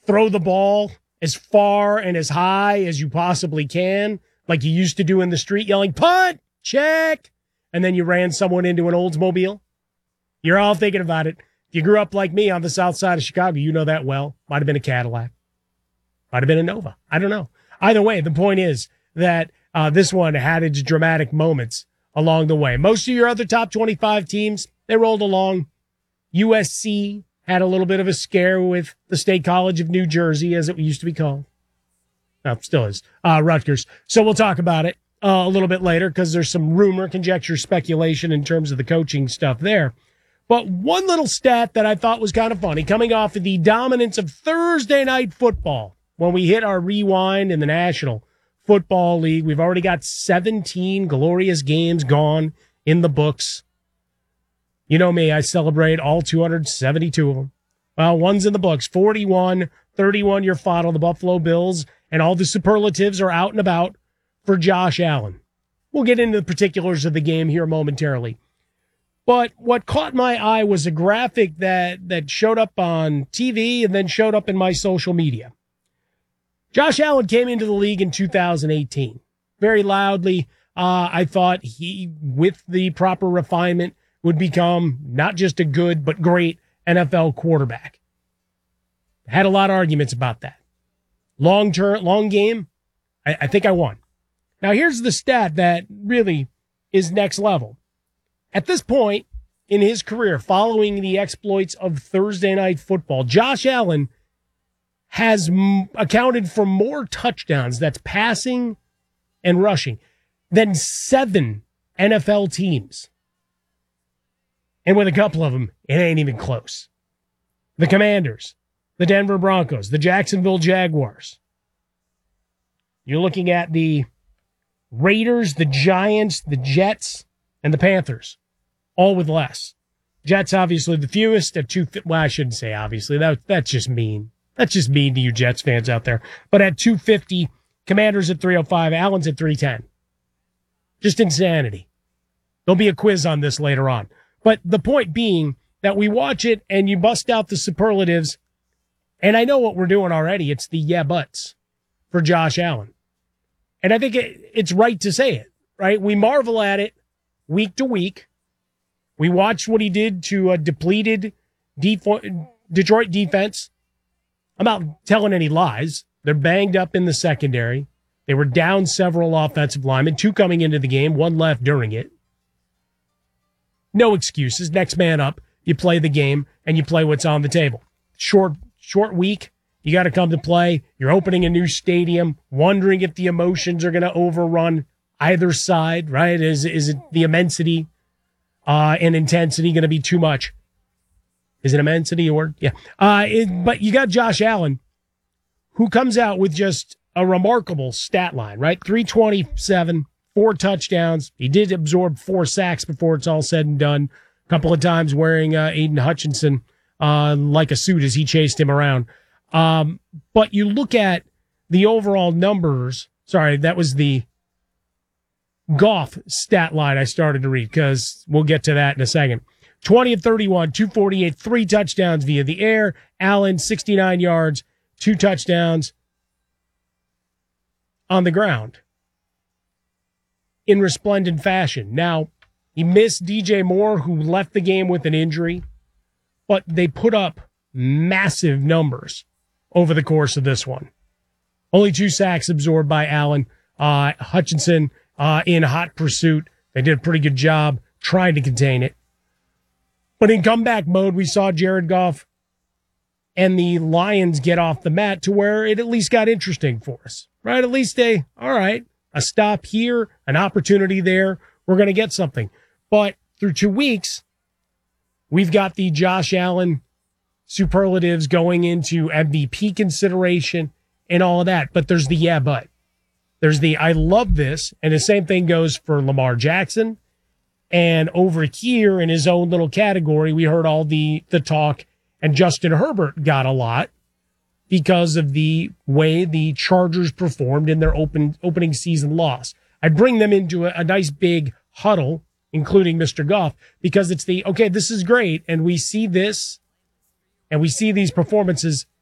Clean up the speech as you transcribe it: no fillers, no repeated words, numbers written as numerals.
throw the ball as far and as high as you possibly can, like you used to do in the street, yelling, punt, check, and then you ran someone into an Oldsmobile? You're all thinking about it. If you grew up like me on the south side of Chicago, you know that well. Might have been a Cadillac. Might have been a Nova. I don't know. Either way, the point is that this one had its dramatic moments along the way. Most of your other top 25 teams, they rolled along. USC had a little bit of a scare with the State College of New Jersey, as it used to be called. No, still is. Rutgers. So we'll talk about it a little bit later because there's some rumor, conjecture, speculation in terms of the coaching stuff there. But one little stat that I thought was kind of funny, coming off of the dominance of Thursday night football, when we hit our rewind in the National Football League, we've already got 17 glorious games gone in the books. You know me, I celebrate all 272 of them. Well, one's in the books, 41-31 your final, the Buffalo Bills, and all the superlatives are out and about for Josh Allen. We'll get into the particulars of the game here momentarily. But what caught my eye was a graphic that showed up on TV and then showed up in my social media. Josh Allen came into the league in 2018. Very loudly, I thought he, with the proper refinement, would become not just a good, but great NFL quarterback. Had a lot of arguments about that. Long game, I think I won. Now here's the stat that really is next level. At this point in his career, following the exploits of Thursday night football, Josh Allen has accounted for more touchdowns, that's passing and rushing, than 7 NFL teams. And with a couple of them, it ain't even close. The Commanders, the Denver Broncos, the Jacksonville Jaguars. You're looking at the Raiders, the Giants, the Jets, and the Panthers, all with less. Jets, obviously, the fewest at 250. Well, I shouldn't say obviously. That's just mean. That's just mean to you Jets fans out there. But at 250, Commanders at 305, Allen's at 310. Just insanity. There'll be a quiz on this later on. But the point being that we watch it and you bust out the superlatives, and I know what we're doing already. It's the yeah buts for Josh Allen. And I think it's right to say it, right? We marvel at it week to week. We watched what he did to a depleted Detroit defense. I'm not telling any lies. They're banged up in the secondary. They were down several offensive linemen, 2 coming into the game, 1 left during it. No excuses. Next man up. You play the game, and you play what's on the table. Short week. You got to come to play. You're opening a new stadium, wondering if the emotions are going to overrun either side, right? Is it the immensity and intensity going to be too much? Is it immensity a word? Yeah. But you got Josh Allen, who comes out with just a remarkable stat line, right? 327, 4 touchdowns. He did absorb 4 sacks before it's all said and done. A couple of times wearing Aiden Hutchinson like a suit as he chased him around. But you look at the overall numbers. Sorry, that was the Goff stat line I started to read because we'll get to that in a second. 20 of 31, 248, 3 touchdowns via the air. Allen, 69 yards, 2 touchdowns on the ground in resplendent fashion. Now, he missed DJ Moore, who left the game with an injury, but they put up massive numbers over the course of this one. Only 2 sacks absorbed by Allen. Hutchinson in hot pursuit. They did a pretty good job trying to contain it. But in comeback mode, we saw Jared Goff and the Lions get off the mat to where it at least got interesting for us, right? At least a stop here, an opportunity there. We're going to get something. But through 2 weeks, we've got the Josh Allen superlatives going into MVP consideration and all of that. But there's the yeah, but. There's the I love this. And the same thing goes for Lamar Jackson. And over here in his own little category, we heard all the talk, and Justin Herbert got a lot because of the way the Chargers performed in their opening season loss. I bring them into a nice big huddle, including Mr. Goff, because it's okay, this is great, and we see this, and we see these performances.